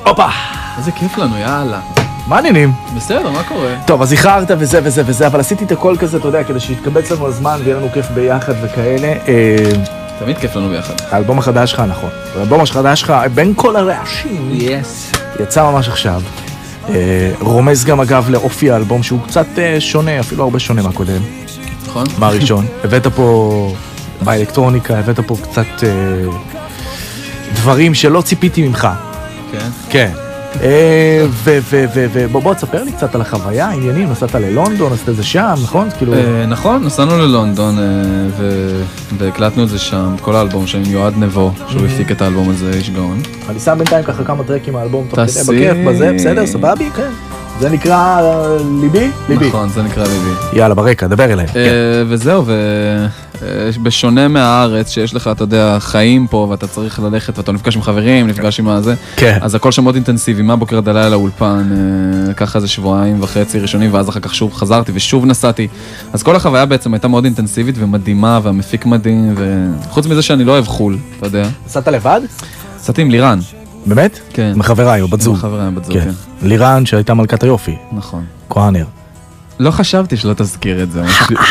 הופה! איזה כיף לנו, יאללה. מה העניינים? בסדר, מה קורה? טוב, אז איחרת וזה וזה וזה, אבל עשיתי את הכל כזה, אתה יודע, כדי שיתקבץ לנו הזמן ויהיה לנו כיף ביחד וכאלה. תמיד כיף לנו ביחד. האלבום החדש שלך, נכון. האלבום החדש שלך, בין כל הרעשים, יצא ממש עכשיו. רומז גם אגב לאופי האלבום שהוא קצת שונה, אפילו הרבה שונה מהקודם. נכון? מה הראשון? הבאת פה באלקטרוניקה, הבאת פה קצת דברים שלא ציפיתי ממך. כן. כן. ובוא תספר לי קצת על החוויה, העניינים, נסעת ללונדון, נסעת את זה שם, נכון? נכון, נסענו ללונדון והקלטנו את זה שם, כל האלבום של יועד נבו, שהוא הפיק את האלבום הזה, איש גאון. אני שם בינתיים ככה כמה טרקים מהאלבום, תוך כדי בכיף בזה, בסדר, סבבי? כן. זה נקרא ליבי? ליבי. נכון, זה נקרא ליבי. יאללה, ברקע, דבר אליי. וזהו, ובשונה מהארץ, שיש לך, אתה יודע, חיים פה, ואתה צריך ללכת, ואתה נפגש עם חברים, נפגש עם הזה, אז הכל שם מאוד אינטנסיבי, מהבוקר עד הלילה לאולפן, ככה זה 1.5 שבועות ראשונים, ואז אחר כך שוב חזרתי ושוב נסעתי. אז כל החוויה בעצם הייתה מאוד אינטנסיבית ומדהימה, והמפיק מדהים, וחוץ מזה שאני לא אוהב חול, אתה יודע. נסעת לבד? נסעתי עם לירן. באמת? כן. מחבריי או בת זוג? מחבריי בת זוג, כן. לירן שהייתה מלכת היופי. נכון. כהנר. לא חשבתי שלא תזכיר את זה.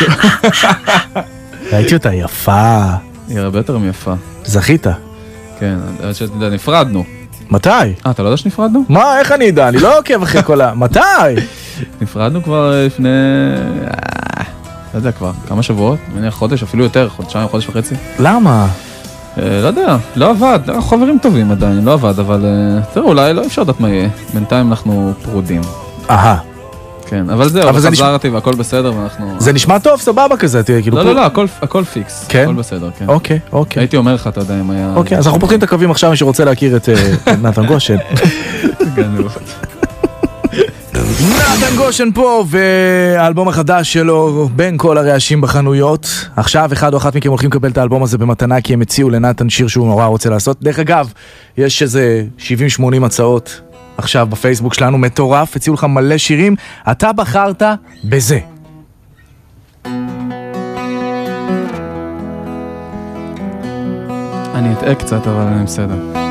ראיתי אותה יפה. היא הרבה יותר מיפה. זכית. כן, נפרדנו. מתי? אתה לא יודע שנפרדנו? מה, איך אני יודע? אני לא עוקב אחרי כל מתי? נפרדנו כבר לפני... לא יודע כבר, כמה שבועות? מניח חודש, אפילו יותר, חודשיים, חודש וחצי. למה? לא יודע, לא עבד, חברים טובים עדיין, לא עבד, אבל תראו, אולי לא אפשר לדעת מה יהיה. בינתיים אנחנו פרודים. כן, אבל זהו, חזרתי והכל בסדר ואנחנו... זה נשמע טוב, סבבה כזה, תראה, כאילו... לא, הכל פיקס, הכל בסדר, כן. אוקיי. הייתי אומר לך, אתה יודע, אם היה... אוקיי, אז אנחנו פותחים את הקווים עכשיו, מי שרוצה להכיר את נתן גושן. נתן גושן פה, והאלבום החדש שלו, בין כל הרעשים בחנויות. עכשיו אחד או אחת מכם הולכים לקבל את האלבום הזה במתנה, כי הם הציעו לנתן שיר שהוא נורא רוצה לעשות. דרך אגב, יש איזה 70-80 הצעות עכשיו בפייסבוק שלנו, מטורף, הציעו לך מלא שירים, אתה בחרת בזה. אני אטעה קצת, אבל אני בסדר.